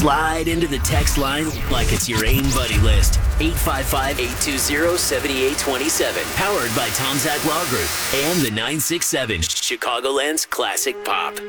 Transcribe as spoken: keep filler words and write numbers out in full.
Slide into the text line like it's your AIM buddy list. eight five five, eight two zero, seven eight two seven. Powered by Tom Zach Law Group and the nine six seven, Chicagoland's classic pop.